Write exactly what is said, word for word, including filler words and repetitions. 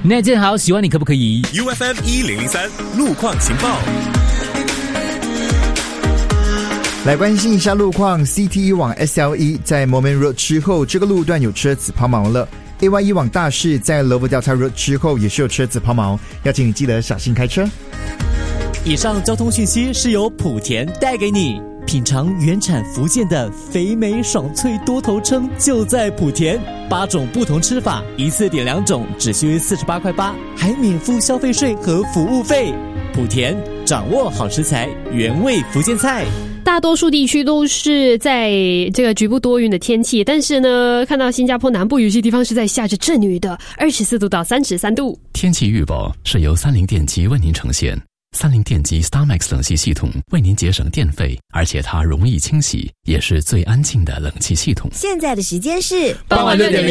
那正好，喜欢你可不可以 ？U F M 一零零三路况情报。 来关心一下路况 ，C T E 往 S L E 在 Moulmein Road 之后，这个路段有车子抛锚了。A Y E 往大市在 Lower Delta Road 之后也是有车子抛锚，要请你记得小心开车。 以上交通讯息是由莆田带给你。品尝原产福建的肥美爽脆多头称，就在莆田。八种不同吃法，一次点两种，只需四十八块八，还免付消费税和服务费。莆田，掌握好食材，原味福建菜。 大多数地区都是在这个局部多云的天气，但是呢，看到新加坡南部有些地方是在下着阵雨的，二十四度到三十三度。 天气预报是由三菱电机为您呈现。三菱电机 StarMax 冷气系统为您节省电费，而且它容易清洗，也是最安静的冷气系统。 现在的时间是傍晚六点零。